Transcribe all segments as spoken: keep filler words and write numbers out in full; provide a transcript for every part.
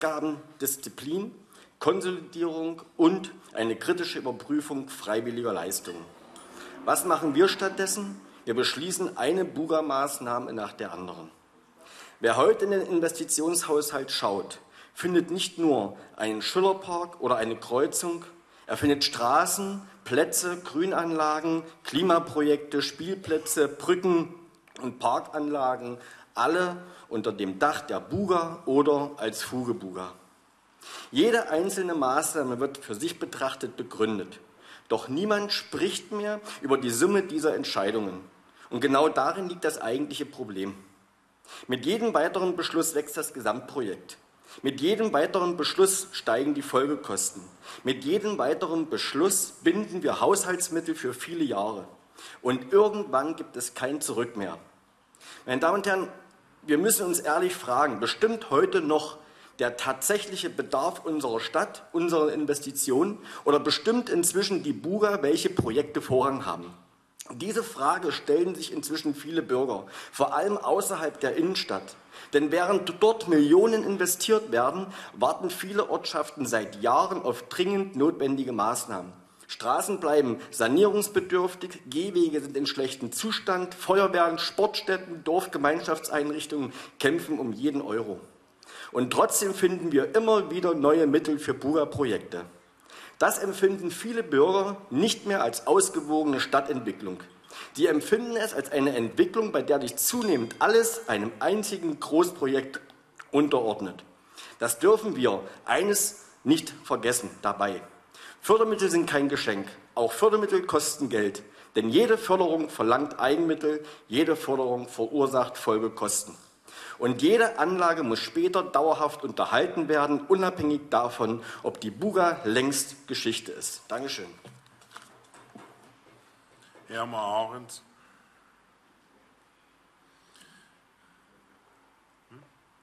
Gaben, Disziplin, Konsolidierung und eine kritische Überprüfung freiwilliger Leistungen. Was machen wir stattdessen? Wir beschließen eine Buga-Maßnahme nach der anderen. Wer heute in den Investitionshaushalt schaut, findet nicht nur einen Schillerpark oder eine Kreuzung, er findet Straßen, Plätze, Grünanlagen, Klimaprojekte, Spielplätze, Brücken und Parkanlagen, alle unter dem Dach der Buga oder als Fuge-Buga. Jede einzelne Maßnahme wird für sich betrachtet begründet. Doch niemand spricht mehr über die Summe dieser Entscheidungen. Und genau darin liegt das eigentliche Problem. Mit jedem weiteren Beschluss wächst das Gesamtprojekt. Mit jedem weiteren Beschluss steigen die Folgekosten. Mit jedem weiteren Beschluss binden wir Haushaltsmittel für viele Jahre. Und irgendwann gibt es kein Zurück mehr. Meine Damen und Herren, wir müssen uns ehrlich fragen, bestimmt heute noch der tatsächliche Bedarf unserer Stadt, unserer Investitionen oder bestimmt inzwischen die Buga, welche Projekte Vorrang haben? Diese Frage stellen sich inzwischen viele Bürger, vor allem außerhalb der Innenstadt. Denn während dort Millionen investiert werden, warten viele Ortschaften seit Jahren auf dringend notwendige Maßnahmen. Straßen bleiben sanierungsbedürftig, Gehwege sind in schlechtem Zustand, Feuerwehren, Sportstätten, Dorfgemeinschaftseinrichtungen kämpfen um jeden Euro. Und trotzdem finden wir immer wieder neue Mittel für Buga-Projekte. Das empfinden viele Bürger nicht mehr als ausgewogene Stadtentwicklung. Sie empfinden es als eine Entwicklung, bei der sich zunehmend alles einem einzigen Großprojekt unterordnet. Das dürfen wir eines nicht vergessen dabei. Fördermittel sind kein Geschenk. Auch Fördermittel kosten Geld. Denn jede Förderung verlangt Eigenmittel, jede Förderung verursacht Folgekosten. Und jede Anlage muss später dauerhaft unterhalten werden, unabhängig davon, ob die Buga längst Geschichte ist. Dankeschön. Herr Ahrens. Hm?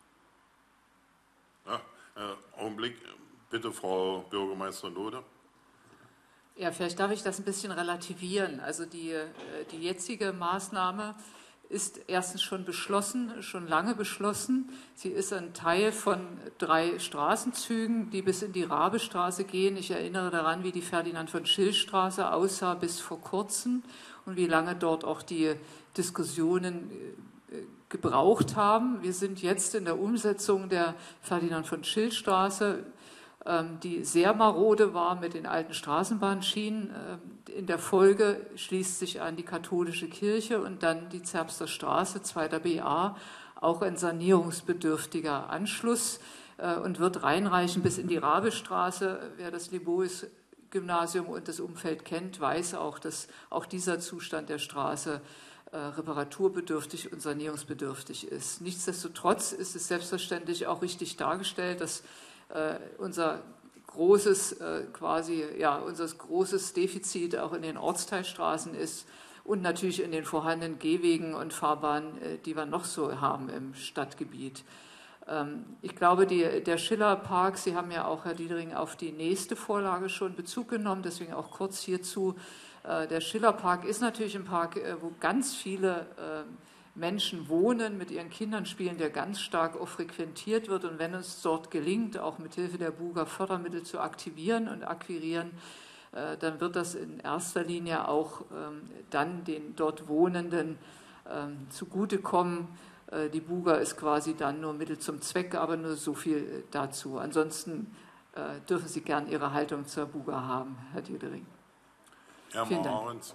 Ja, äh, Augenblick, bitte, Frau Bürgermeisterin Lode. Ja, vielleicht darf ich das ein bisschen relativieren. Also die, die jetzige Maßnahme ist erstens schon beschlossen, schon lange beschlossen. Sie ist ein Teil von drei Straßenzügen, die bis in die Rabestraße gehen. Ich erinnere daran, wie die Ferdinand-von-Schill-Straße aussah bis vor kurzem und wie lange dort auch die Diskussionen gebraucht haben. Wir sind jetzt in der Umsetzung der Ferdinand-von-Schill-Straße, die sehr marode war mit den alten Straßenbahnschienen. In der Folge schließt sich an die katholische Kirche und dann die Zerbster Straße, zweiter B A, auch ein sanierungsbedürftiger Anschluss und wird reinreichen bis in die Rabestraße. Wer das Libois-Gymnasium und das Umfeld kennt, weiß auch, dass auch dieser Zustand der Straße reparaturbedürftig und sanierungsbedürftig ist. Nichtsdestotrotz ist es selbstverständlich auch richtig dargestellt, dass Uh, unser großes uh, quasi ja unser großes Defizit auch in den Ortsteilstraßen ist und natürlich in den vorhandenen Gehwegen und Fahrbahnen, uh, die wir noch so haben im Stadtgebiet. Um, ich glaube, die, der Schillerpark, Sie haben ja auch, Herr Diedering, auf die nächste Vorlage schon Bezug genommen, deswegen auch kurz hierzu. Uh, der Schillerpark ist natürlich ein Park, uh, wo ganz viele uh, Menschen wohnen, mit ihren Kindern spielen, der ganz stark auch frequentiert wird. Und wenn uns dort gelingt, auch mit Hilfe der Buga Fördermittel zu aktivieren und akquirieren, äh, dann wird das in erster Linie auch ähm, dann den dort Wohnenden ähm, zugutekommen. Äh, die Buga ist quasi dann nur Mittel zum Zweck, aber nur so viel dazu. Ansonsten äh, dürfen Sie gern Ihre Haltung zur Buga haben, Herr Diedering. Herr Vielen Dank. Ahrens.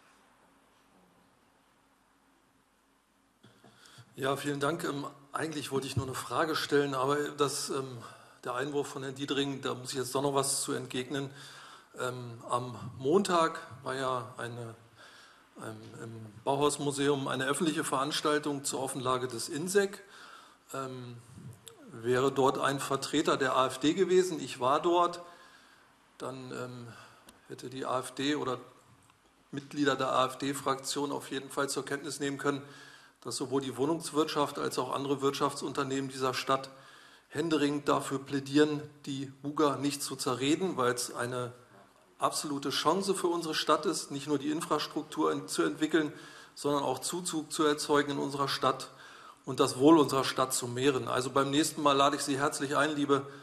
Ja, vielen Dank. Ähm, eigentlich wollte ich nur eine Frage stellen, aber das, ähm, der Einwurf von Herrn Diedering, da muss ich jetzt doch noch was zu entgegnen. Ähm, am Montag war ja eine, ähm, im Bauhausmuseum eine öffentliche Veranstaltung zur Offenlage des INSEC. Ähm, wäre dort ein Vertreter der AfD gewesen, ich war dort, dann ähm, hätte die AfD oder Mitglieder der AfD-Fraktion auf jeden Fall zur Kenntnis nehmen können, dass sowohl die Wohnungswirtschaft als auch andere Wirtschaftsunternehmen dieser Stadt händeringend dafür plädieren, die Buga nicht zu zerreden, weil es eine absolute Chance für unsere Stadt ist, nicht nur die Infrastruktur zu entwickeln, sondern auch Zuzug zu erzeugen in unserer Stadt und das Wohl unserer Stadt zu mehren. Also beim nächsten Mal lade ich Sie herzlich ein, liebe